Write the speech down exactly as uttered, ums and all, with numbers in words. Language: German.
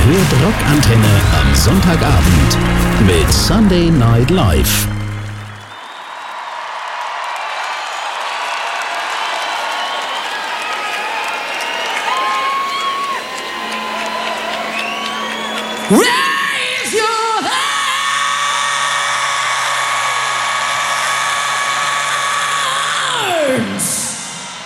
hört Rockantenne am Sonntagabend mit Sunday Night Live. Ready?